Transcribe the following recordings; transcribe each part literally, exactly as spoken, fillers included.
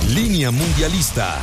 Línea Mundialista.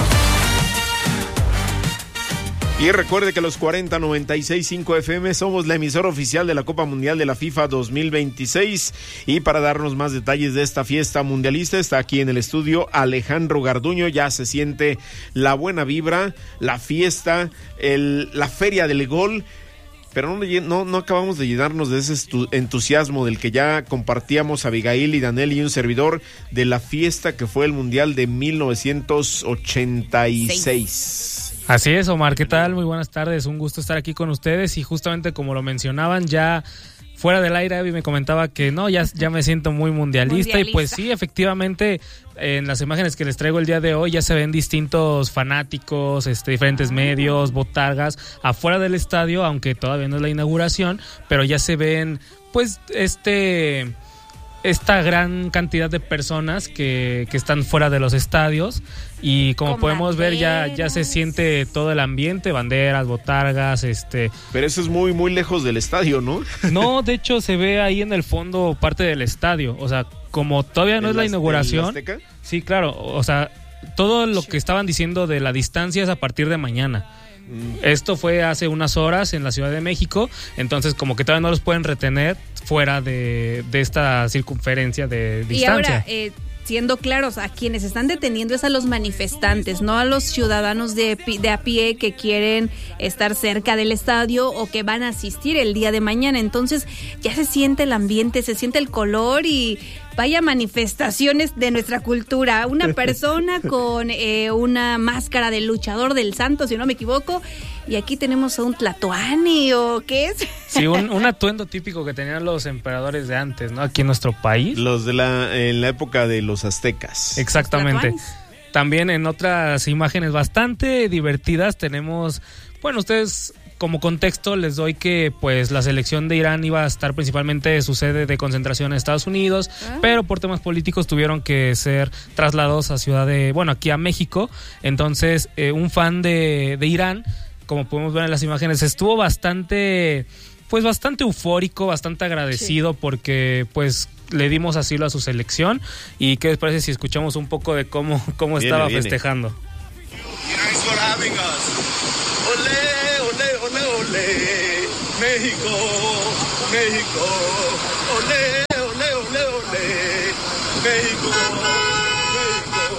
Y recuerde que los cuarenta noventa y seis punto cinco F M somos la emisora oficial de la Copa Mundial de la FIFA dos mil veintiséis. Y para darnos más detalles de esta fiesta mundialista está aquí en el estudio Alejandro Garduño. Ya se siente la buena vibra, la fiesta, el, la feria del gol. Pero no, no, no acabamos de llenarnos de ese estu- entusiasmo del que ya compartíamos Abigail y Daniel y un servidor de la fiesta que fue el Mundial de mil novecientos ochenta y seis. Así es, Omar, ¿qué tal? Muy buenas tardes, un gusto estar aquí con ustedes y justamente como lo mencionaban ya fuera del aire, Abby me comentaba que no, ya, ya me siento muy mundialista, mundialista y pues sí, efectivamente en las imágenes que les traigo el día de hoy ya se ven distintos fanáticos, este, diferentes medios, botargas afuera del estadio, aunque todavía no es la inauguración, pero ya se ven pues este... esta gran cantidad de personas que, que están fuera de los estadios y como Con podemos banderas. ver ya, ya se siente todo el ambiente, banderas, botargas, este... Pero eso es muy, muy lejos del estadio, ¿no? No, de hecho se ve ahí en el fondo parte del estadio, o sea, como todavía no es la inauguración... Sí, claro, o sea, todo lo que estaban diciendo de la distancia es a partir de mañana. Esto fue hace unas horas en la Ciudad de México, entonces como que todavía no los pueden retener fuera de, de esta circunferencia de distancia. Y ahora, eh, siendo claros, a quienes están deteniendo es a los manifestantes, no a los ciudadanos de, de a pie que quieren estar cerca del estadio o que van a asistir el día de mañana. Entonces ya se siente el ambiente, se siente el color y... vaya manifestaciones de nuestra cultura. Una persona con eh, una máscara de luchador del santo, si no me equivoco, y aquí tenemos a un tlatoani, ¿o qué es? Sí, un, un atuendo típico que tenían los emperadores de antes, ¿no? Aquí en nuestro país. Los de la, en la época de los aztecas. Exactamente. También en otras imágenes bastante divertidas tenemos, bueno, ustedes... Como contexto les doy que pues la selección de Irán iba a estar principalmente su sede de concentración en Estados Unidos, ah. pero por temas políticos tuvieron que ser trasladados a ciudad de, bueno, aquí a México. Entonces eh, un fan de, de Irán, como podemos ver en las imágenes, estuvo bastante, pues bastante eufórico, bastante agradecido sí. porque pues le dimos asilo a su selección. ¿Y qué les parece si escuchamos un poco de cómo, cómo viene, estaba viene. festejando? México, México, olé, olé, olé, olé, México, México,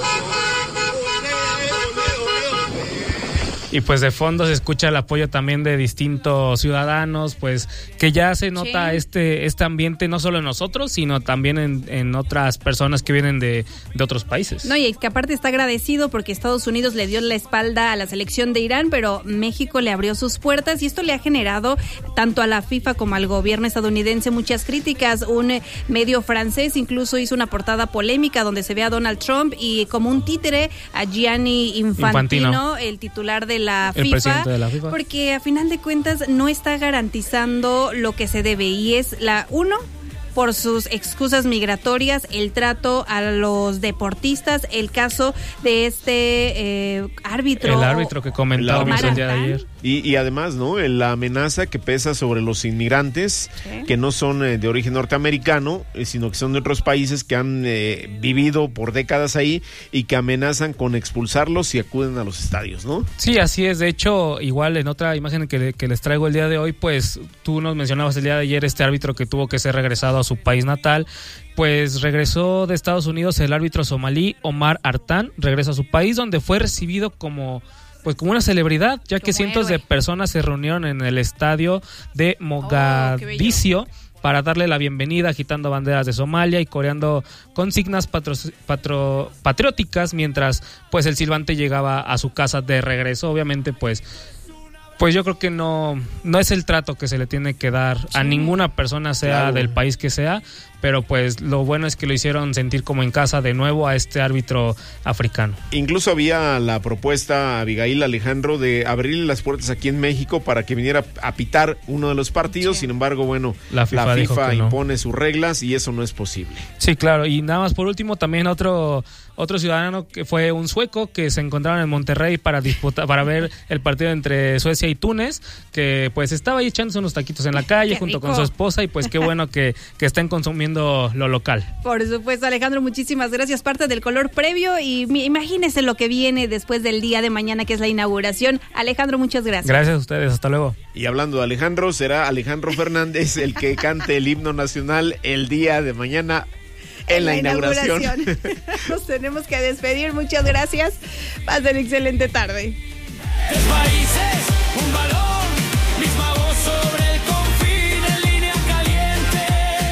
olé, olé, olé, olé. Y pues de fondo se escucha el apoyo también de distintos ciudadanos, pues que ya se nota sí. este este ambiente no solo en nosotros, sino también en, en otras personas que vienen de, de otros países. No, y es que aparte está agradecido porque Estados Unidos le dio la espalda a la selección de Irán, pero México le abrió sus puertas y esto le ha generado tanto a la FIFA como al gobierno estadounidense muchas críticas. Un medio francés incluso hizo una portada polémica donde se ve a Donald Trump y como un títere a Gianni Infantino, Infantino. el titular de la el FIFA, presidente de la FIFA, porque a final de cuentas no está garantizando lo que se debe y es la uno por sus excusas migratorias, el trato a los deportistas, el caso de este eh, árbitro. El árbitro que comentábamos el día de ayer. Y, y además, ¿no? La amenaza que pesa sobre los inmigrantes ¿sí? que no son eh, de origen norteamericano, eh, sino que son de otros países que han eh, vivido por décadas ahí y que amenazan con expulsarlos si acuden a los estadios, ¿no? Sí, así es. De hecho, igual en otra imagen que, que les traigo el día de hoy, pues tú nos mencionabas el día de ayer este árbitro que tuvo que ser regresado a su país natal. Pues regresó de Estados Unidos el árbitro somalí Omar Artan, regresa a su país donde fue recibido como pues como una celebridad, ya que como cientos héroe. de personas se reunieron en el estadio de Mogadiscio oh, para darle la bienvenida, agitando banderas de Somalia y coreando consignas patro, patro, patrióticas mientras pues el silbante llegaba a su casa de regreso. Obviamente pues Pues yo creo que no, no es el trato que se le tiene que dar a ninguna persona, sea claro. del país que sea, pero pues lo bueno es que lo hicieron sentir como en casa de nuevo a este árbitro africano. Incluso había la propuesta, Abigail, Alejandro, de abrirle las puertas aquí en México para que viniera a pitar uno de los partidos, sí. sin embargo, bueno, la FIFA, la FIFA no. impone sus reglas y eso no es posible. Sí, claro, y nada más por último también otro... otro ciudadano que fue un sueco que se encontraron en Monterrey para disputar, para ver el partido entre Suecia y Túnez, que pues estaba ahí echándose unos taquitos en la calle Qué junto rico. con su esposa, y pues qué bueno que, que estén consumiendo lo local. Por supuesto, Alejandro, muchísimas gracias. Parte del color previo y mi- imagínese lo que viene después del día de mañana, que es la inauguración. Alejandro, muchas gracias. Gracias a ustedes, hasta luego. Y hablando de Alejandro, será Alejandro Fernández el que cante el himno nacional el día de mañana en la, inauguración. Nos tenemos que despedir. Muchas gracias. Pasen excelente tarde. Tres países, un balón, misma voz sobre el confín en línea caliente.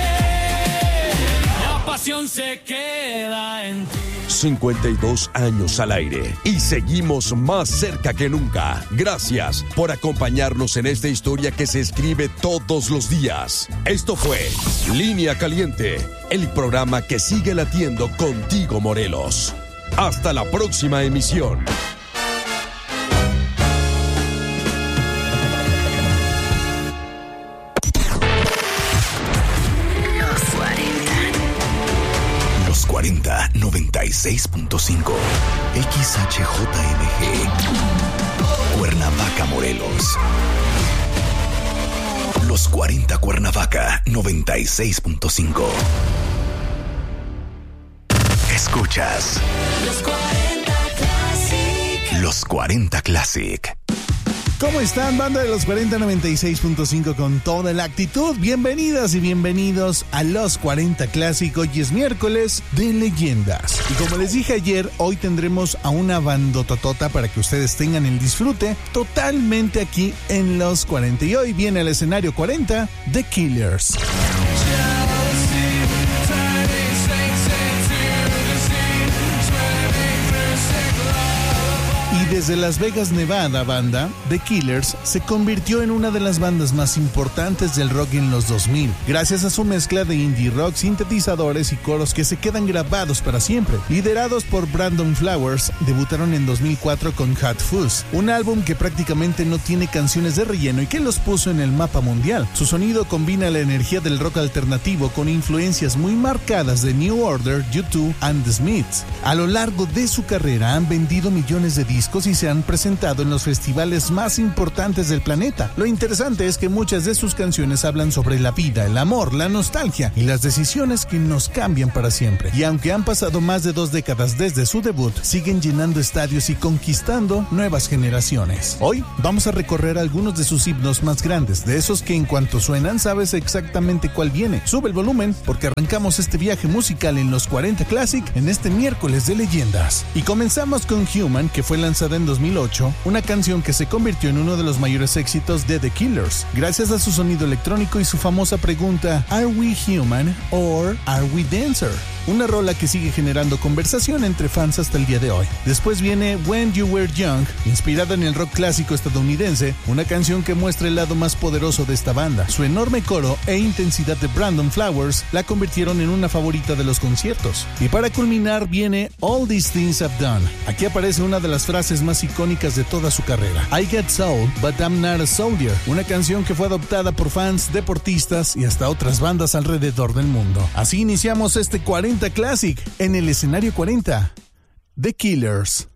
La pasión se queda en ti. cincuenta y dos años al aire y seguimos más cerca que nunca. Gracias por acompañarnos en esta historia que se escribe todos los días. Esto fue Línea Caliente, el programa que sigue latiendo contigo, Morelos. Hasta la próxima emisión. Los cuarenta, noventa y seis punto cinco. X H J M G. Cuernavaca, Morelos. Los cuarenta Cuernavaca, noventa y seis punto cinco. Escuchas Los cuarenta Classic. Los cuarenta Classic. ¿Cómo están, banda de los cuarenta noventa y seis punto cinco con toda la actitud? Bienvenidas y bienvenidos a Los cuarenta Clásico. Hoy es miércoles de leyendas. Y como les dije ayer, hoy tendremos a una bandototota para que ustedes tengan el disfrute totalmente aquí en Los cuarenta. Y hoy viene al escenario cuarenta The Killers. Y desde Las Vegas, Nevada, banda, The Killers se convirtió en una de las bandas más importantes del rock en los dos mil, gracias a su mezcla de indie rock, sintetizadores y coros que se quedan grabados para siempre. Liderados por Brandon Flowers, debutaron en dos mil cuatro con Hot Fuzz, un álbum que prácticamente no tiene canciones de relleno y que los puso en el mapa mundial. Su sonido combina la energía del rock alternativo con influencias muy marcadas de New Order, U dos and The Smiths. A lo largo de su carrera han vendido millones de discos y se han presentado en los festivales más importantes del planeta. Lo interesante es que muchas de sus canciones hablan sobre la vida, el amor, la nostalgia y las decisiones que nos cambian para siempre. Y aunque han pasado más de dos décadas desde su debut, siguen llenando estadios y conquistando nuevas generaciones. Hoy vamos a recorrer algunos de sus himnos más grandes, de esos que en cuanto suenan sabes exactamente cuál viene. Sube el volumen porque arrancamos este viaje musical en Los cuarenta Classic en este miércoles de leyendas. Y comenzamos con Human, que fue lanzada en dos mil ocho, una canción que se convirtió en uno de los mayores éxitos de The Killers, gracias a su sonido electrónico y su famosa pregunta ¿Are we human or are we dancer? Una rola que sigue generando conversación entre fans hasta el día de hoy. Después viene When You Were Young, inspirada en el rock clásico estadounidense, una canción que muestra el lado más poderoso de esta banda. Su enorme coro e intensidad de Brandon Flowers la convirtieron en una favorita de los conciertos. Y para culminar viene All These Things I've Done. Aquí aparece una de las frases más icónicas de toda su carrera. I got soul, but I'm not a soldier. Una canción que fue adoptada por fans, deportistas y hasta otras bandas alrededor del mundo. Así iniciamos este cuarenta Classic en el escenario cuarenta, The Killers.